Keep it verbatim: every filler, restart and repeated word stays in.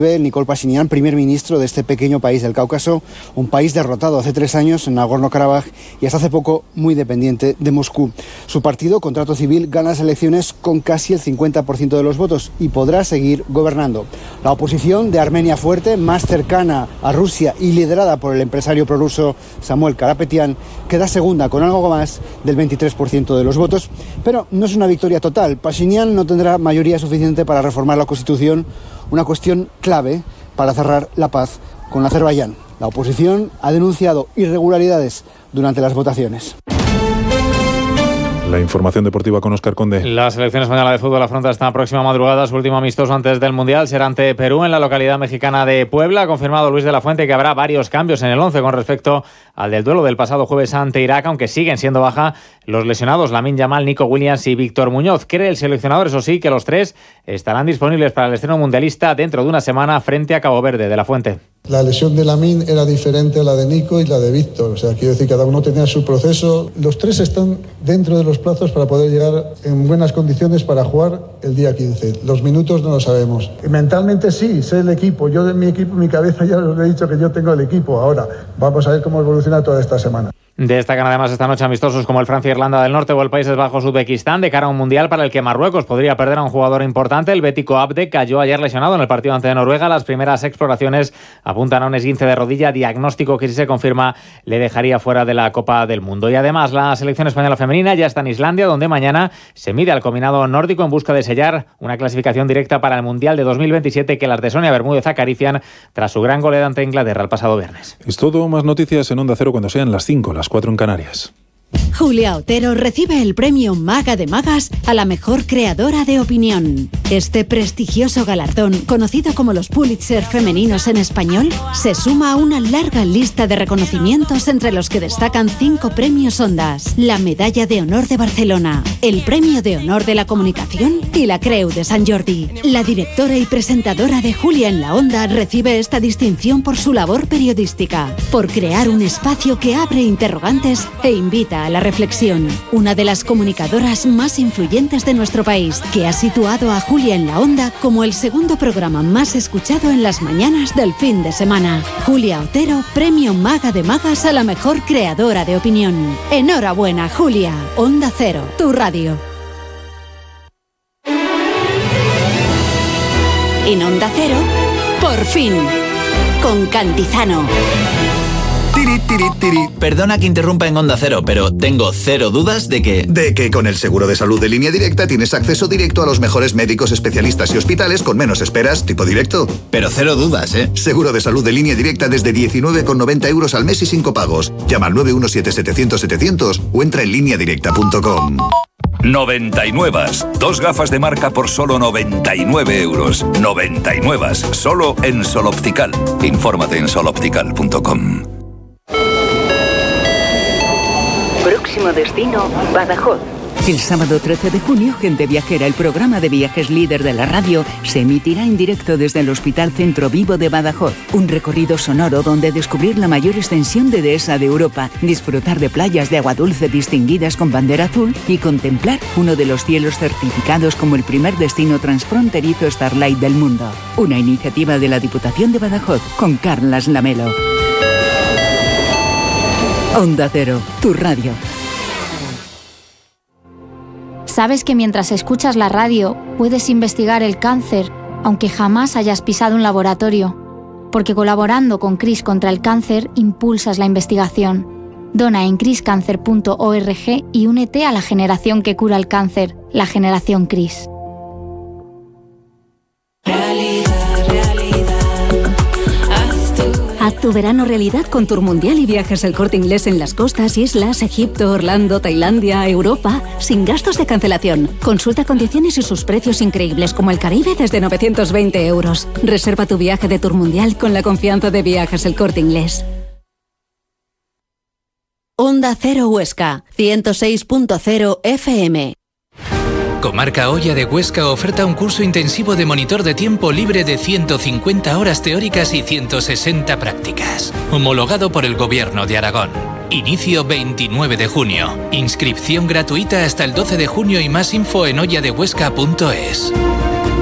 Nikol Pashinyan, primer ministro de este pequeño país del Cáucaso, un país derrotado hace tres años en Nagorno-Karabaj y hasta hace poco muy dependiente de Moscú. Su partido, Contrato Civil, gana las elecciones con casi el cincuenta por ciento de los votos y podrá seguir gobernando. La oposición de Armenia fuerte, más cercana a Rusia y liderada por el empresario prorruso Samuel Karapetyan, queda segunda con algo más del veintitrés por ciento de los votos, pero no es una victoria total. Pashinyan no tendrá mayoría suficiente para reformar la Constitución, una cuestión clave para cerrar la paz con Azerbaiyán. La oposición ha denunciado irregularidades durante las votaciones. La información deportiva con Óscar Conde. La selección española de fútbol afronta esta próxima madrugada su último amistoso antes del Mundial. Será ante Perú en la localidad mexicana de Puebla. Ha confirmado Luis de la Fuente que habrá varios cambios en el once con respecto al del duelo del pasado jueves ante Irak, aunque siguen siendo baja los lesionados Lamine Yamal, Nico Williams y Víctor Muñoz. Cree el seleccionador, eso sí, que los tres estarán disponibles para el estreno mundialista dentro de una semana frente a Cabo Verde. De la Fuente. La lesión de Lamine era diferente a la de Nico y la de Víctor. O sea, quiero decir, cada uno tenía su proceso. Los tres están dentro de los plazos para poder llegar en buenas condiciones para jugar el día quince. Los minutos no lo sabemos. Y mentalmente sí, sé el equipo. Yo de mi equipo, mi cabeza ya os he dicho que yo tengo el equipo. Ahora, vamos a ver cómo evoluciona toda esta semana. Destacan además esta noche amistosos como el Francia-Irlanda del Norte o el Países Bajos-Uzbekistán de cara a un mundial para el que Marruecos podría perder a un jugador importante. El bético Abde cayó ayer lesionado en el partido ante Noruega. Las primeras exploraciones apuntan a un esguince de rodilla, diagnóstico que si se confirma le dejaría fuera de la Copa del Mundo. Y además la selección española femenina ya está en Islandia, donde mañana se mide al combinado nórdico en busca de sellar una clasificación directa para el Mundial de dos mil veintisiete que las de Sonia Bermúdez acarician tras su gran goleada ante Inglaterra el pasado viernes. Es todo, más noticias en Onda Cero cuando sean las cinco, las cuatro en Canarias. Julia Otero recibe el premio Maga de Magas a la mejor creadora de opinión. Este prestigioso galardón, conocido como los Pulitzer femeninos en español, se suma a una larga lista de reconocimientos entre los que destacan cinco premios Ondas, la Medalla de Honor de Barcelona, el Premio de Honor de la Comunicación y la Creu de Sant Jordi. La directora y presentadora de Julia en la Onda recibe esta distinción por su labor periodística, por crear un espacio que abre interrogantes e invita a la reflexión. Una de las comunicadoras más influyentes de nuestro país, que ha situado a Julia en la Onda como el segundo programa más escuchado en las mañanas del fin de semana. Julia Otero, premio Maga de Magas a la mejor creadora de opinión. Enhorabuena, Julia. Onda Cero, tu radio. En Onda Cero, por fin, con Cantizano. Tiri, tiri, tiri. Perdona que interrumpa en Onda Cero, pero tengo cero dudas de que... De que con el seguro de salud de Línea Directa tienes acceso directo a los mejores médicos, especialistas y hospitales con menos esperas, tipo directo. Pero cero dudas, ¿eh? Seguro de salud de Línea Directa desde diecinueve con noventa euros al mes y sin copagos. Llama al nueve uno siete setecientos setecientos o entra en línea directa punto com. noventa y nueve. Dos gafas de marca por solo noventa y nueve euros. noventa y nueve. Solo en Sol Optical. Infórmate en sol optical punto com. Próximo destino, Badajoz. El sábado trece de junio, Gente Viajera, el programa de viajes líder de la radio, se emitirá en directo desde el Hospital Centro Vivo de Badajoz. Un recorrido sonoro donde descubrir la mayor extensión de dehesa de Europa, disfrutar de playas de agua dulce distinguidas con bandera azul y contemplar uno de los cielos certificados como el primer destino transfronterizo Starlight del mundo. Una iniciativa de la Diputación de Badajoz con Carlas Lamelo. Onda Cero, tu radio. ¿Sabes que mientras escuchas la radio puedes investigar el cáncer, aunque jamás hayas pisado un laboratorio? Porque colaborando con CRIS contra el cáncer impulsas la investigación. Dona en cris cáncer punto org y únete a la generación que cura el cáncer, la generación CRIS. Haz tu verano realidad con Tour Mundial y Viajes El Corte Inglés en las costas, islas, Egipto, Orlando, Tailandia, Europa, sin gastos de cancelación. Consulta condiciones y sus precios increíbles como el Caribe desde novecientos veinte euros. Reserva tu viaje de Tour Mundial con la confianza de Viajes El Corte Inglés. Onda Cero Huesca, ciento seis punto cero F M. Comarca Oya de Huesca oferta un curso intensivo de monitor de tiempo libre de ciento cincuenta horas teóricas y ciento sesenta prácticas. Homologado por el Gobierno de Aragón. Inicio veintinueve de junio. Inscripción gratuita hasta el doce de junio y más info en oya de huesca punto es.